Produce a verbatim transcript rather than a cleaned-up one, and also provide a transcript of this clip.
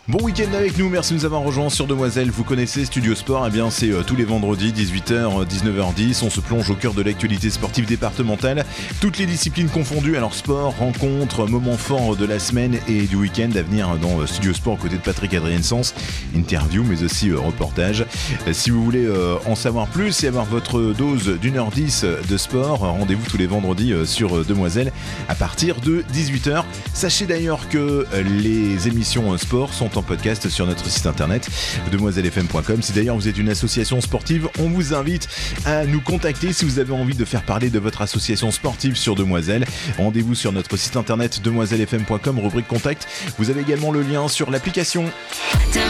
Bon week-end avec nous, merci de nous avoir rejoints sur Demoiselle. Vous connaissez Studio Sport, eh bien c'est euh, tous les vendredis dix-huit heures, dix-neuf heures dix. On se plonge au cœur de l'actualité sportive départementale. Toutes les disciplines confondues, alors sport, rencontres, moments forts de la semaine et du week-end à venir dans Studio Sport aux côtés de Patrick Adrien-Sens. Interview mais aussi euh, reportage. Euh, si vous voulez euh, en savoir plus et avoir votre dose d'une heure dix de sport, rendez-vous tous les vendredis euh, sur Demoiselle à partir de dix-huit heures. Sachez d'ailleurs que euh, les émissions euh, sport sont en podcast sur notre site internet demoiselle f m point com. Si d'ailleurs vous êtes une association sportive, on vous invite à nous contacter si vous avez envie de faire parler de votre association sportive sur Demoiselle. Rendez-vous sur notre site internet demoiselle f m point com, rubrique contact. Vous avez également le lien sur l'application.